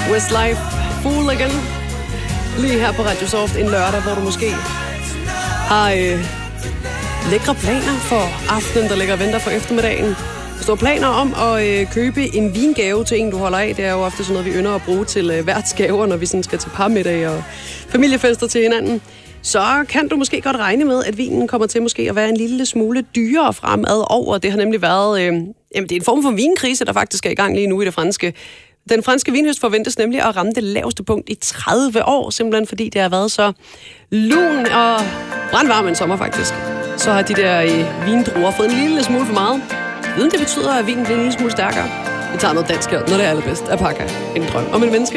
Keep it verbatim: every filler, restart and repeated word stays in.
Westlife, Fool Again. Lige her på Radio Soft en lørdag, hvor du måske har øh, lækre planer for aftenen, der ligger og venter for eftermiddagen. Hvis du har planer om at øh, købe en vingave til en, du holder af, det er jo ofte sådan noget, vi ynder at bruge til øh, værtsgaver, når vi sådan skal til parmiddag og familiefester til hinanden, så kan du måske godt regne med, at vinen kommer til måske at være en lille smule dyrere fremad over. Det har nemlig været, øh, jamen det er en form for vinkrise, der faktisk er i gang lige nu i det franske. Den franske vinhøst forventes nemlig at ramme det laveste punkt i tredive år, simpelthen fordi det har været så lun og brandvarm en sommer faktisk. Så har de der øh, vindruer fået en lille smule for meget. Viden det betyder, at vinen bliver en lille smule stærkere. Vi tager noget dansk her, når det er allerbedst. Apaka, en drøm om en menneske.